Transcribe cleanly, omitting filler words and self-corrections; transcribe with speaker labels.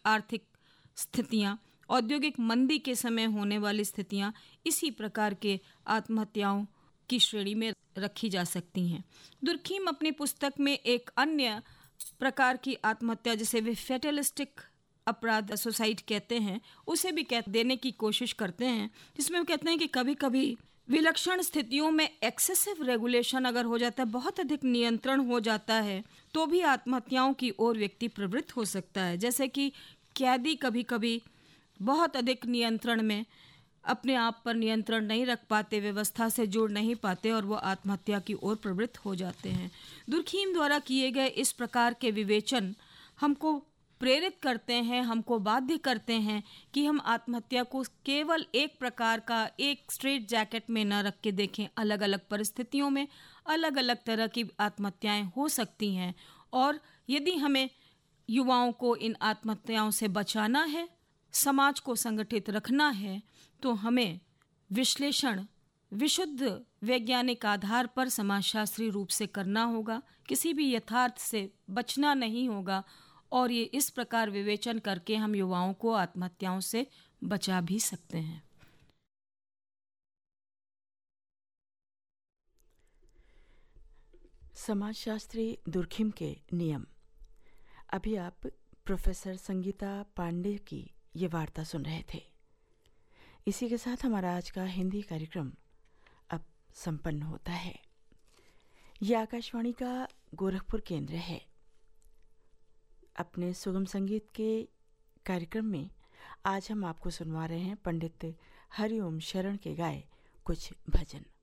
Speaker 1: आर्थिक स्थितियाँ, औद्योगिक मंदी के समय होने वाली स्थितियाँ इसी प्रकार के आत्महत्याओं की श्रेणी में रखी जा सकती हैं। दुर्खीम अपनी पुस्तक में एक अन्य प्रकार की आत्महत्या, जिसे वे फेटलिस्टिक अपराध सुसाइड कहते हैं, उसे भी देने की कोशिश करते हैं, जिसमें वो कहते हैं कि कभी कभी विलक्षण स्थितियों में एक्सेसिव रेगुलेशन अगर हो जाता है, बहुत अधिक नियंत्रण हो जाता है, तो भी आत्महत्याओं की ओर व्यक्ति प्रवृत्त हो सकता है। जैसे कि कैदी कभी कभी बहुत अधिक नियंत्रण में अपने आप पर नियंत्रण नहीं रख पाते, व्यवस्था से जुड़ नहीं पाते और वो आत्महत्या की ओर प्रवृत्त हो जाते हैं। दुर्खीम द्वारा किए गए इस प्रकार के विवेचन हमको प्रेरित करते हैं, हमको बाध्य करते हैं कि हम आत्महत्या को केवल एक प्रकार का एक स्ट्रेट जैकेट में न रख के देखें। अलग अलग परिस्थितियों में अलग अलग तरह की आत्महत्याएं हो सकती हैं, और यदि हमें युवाओं को इन आत्महत्याओं से बचाना है, समाज को संगठित रखना है, तो हमें विश्लेषण विशुद्ध वैज्ञानिक आधार पर समाजशास्त्री रूप से करना होगा। किसी भी यथार्थ से बचना नहीं होगा, और ये इस प्रकार विवेचन करके हम युवाओं को आत्महत्याओं से बचा भी सकते हैं।
Speaker 2: समाजशास्त्री दुर्खीम के नियम। अभी आप प्रोफेसर संगीता पांडे की ये वार्ता सुन रहे थे। इसी के साथ हमारा आज का हिंदी कार्यक्रम अब संपन्न होता है। ये आकाशवाणी का गोरखपुर केंद्र है। अपने सुगम संगीत के कार्यक्रम में आज हम आपको सुनवा रहे हैं पंडित हरिओम शरण के गाए कुछ भजन।